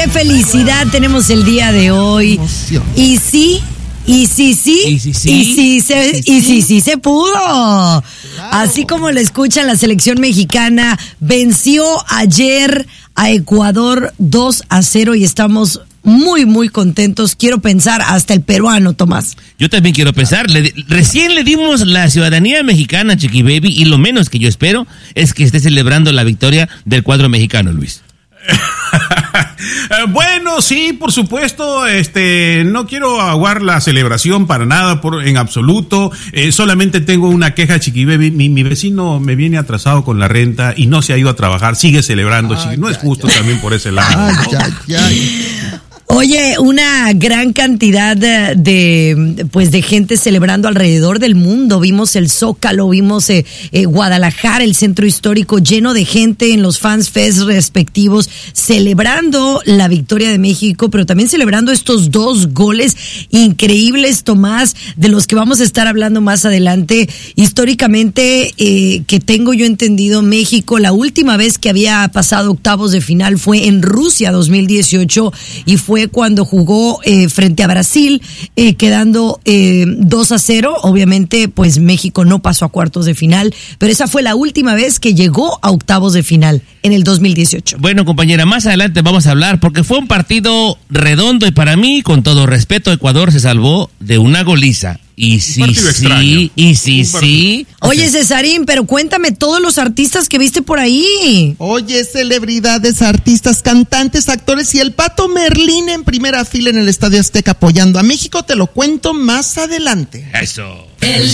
qué felicidad tenemos el día de hoy. Y sí se pudo. Claro. Así como lo escuchan, la selección mexicana venció ayer a Ecuador 2-0 y estamos muy, muy contentos. Quiero pensar hasta el peruano, Tomás. Yo también quiero pensar. Recién le dimos la ciudadanía mexicana a Chiqui Baby y lo menos que yo espero es que esté celebrando la victoria del cuadro mexicano, Luis. Bueno, sí, por supuesto, no quiero aguar la celebración para nada, en absoluto. Solamente tengo una queja, Chiqui Baby. Mi vecino me viene atrasado con la renta y no se ha ido a trabajar, sigue celebrando, Chiqui. No es justo también por ese lado. Oye, una gran cantidad de gente celebrando alrededor del mundo. Vimos el Zócalo, vimos Guadalajara, el centro histórico lleno de gente en los Fans Fest respectivos, celebrando la victoria de México, pero también celebrando estos 2 goles increíbles, Tomás, de los que vamos a estar hablando más adelante. Históricamente, que tengo yo entendido, México, la última vez que había pasado octavos de final fue en Rusia 2018 y fue cuando jugó frente a Brasil, quedando 2-0. Obviamente, pues México no pasó a cuartos de final, pero esa fue la última vez que llegó a octavos de final, en el 2018. Bueno, compañera, más adelante vamos a hablar, porque fue un partido redondo y para mí, con todo respeto, Ecuador se salvó de una goliza. Y sí. Oye, Cesarín, pero cuéntame todos los artistas que viste por ahí. Oye, celebridades, artistas, cantantes, actores y el Pato Merlín en primera fila en el Estadio Azteca apoyando a México. Te lo cuento más adelante. Eso. El